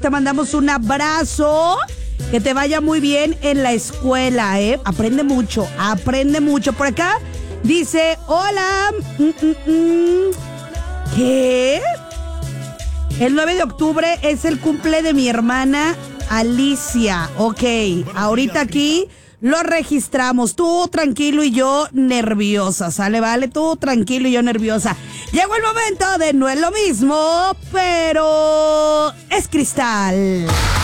te mandamos un abrazo. Que te vaya muy bien en la escuela, ¿eh? Aprende mucho. Por acá dice, hola. ¿Qué? El 9 de octubre es el cumple de mi hermana Alicia. Ok, ahorita aquí lo registramos. Tú tranquilo y yo nerviosa, ¿sale? Vale, tú tranquilo y yo nerviosa. Llegó el momento de no es lo mismo, pero es cristal.